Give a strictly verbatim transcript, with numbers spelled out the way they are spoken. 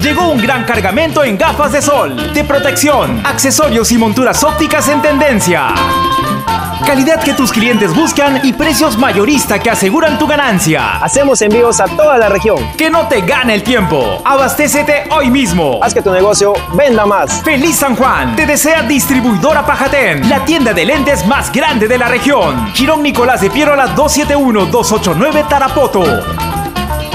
Llegó un gran cargamento en gafas de sol, de protección, accesorios y monturas ópticas en tendencia. Calidad que tus clientes buscan y precios mayorista que aseguran tu ganancia. Hacemos envíos a toda la región. Que no te gane el tiempo. Abastécete hoy mismo. Haz que tu negocio venda más. ¡Feliz San Juan! Te desea Distribuidora Pajatén, la tienda de lentes más grande de la región. Girón Nicolás de Piérola doscientos setenta y uno, doscientos ochenta y nueve, Tarapoto.